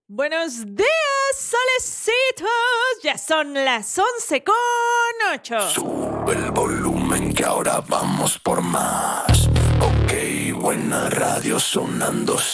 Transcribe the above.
Buenos días, solecitos. Ya son las 11:08. Sube el volumen que ahora vamos por más. Ok, buena radio sonando